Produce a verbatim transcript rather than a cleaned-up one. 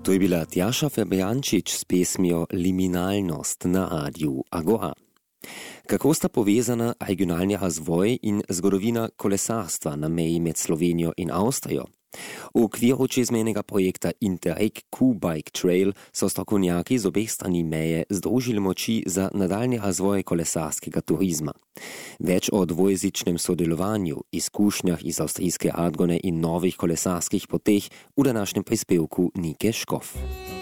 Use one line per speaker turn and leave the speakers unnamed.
To je bila Tjaša Fabijančič s pesmijo Liminalnost na Radiu Agora. Kako sta povezana regionalni razvoj in zgodovina kolesarstva na meji med Slovenijo in Avstrijo? V okviru čezmejnega projekta Interreg Q-Bike Trail so strokovnjaki z obeh strani meje združili moči za nadaljni razvoj kolesarskega turizma. Več o dvojezičnem sodelovanju, izkušnjah iz avstrijske Adgone in novih kolesarskih poteh v današnjem prispevku Nike Škof.